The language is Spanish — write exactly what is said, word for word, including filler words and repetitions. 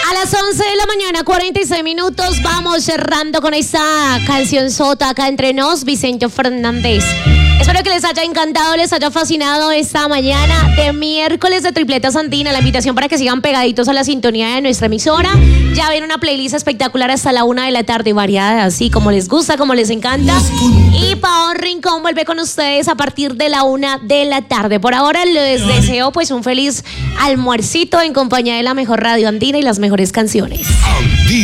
A las once de la mañana, cuarenta y seis minutos, vamos cerrando con esta canción sota acá entre nos, Vicente Fernández. Espero que les haya encantado, les haya fascinado esta mañana de miércoles de Tripleta Andina. La invitación para que sigan pegaditos a la sintonía de nuestra emisora. Ya viene una playlist espectacular hasta la una de la tarde, variada, así como les gusta, como les encanta. Y Pao Rincón vuelve con ustedes a partir de la una de la tarde. Por ahora les deseo pues un feliz almuercito en compañía de la mejor radio andina y las mejores canciones.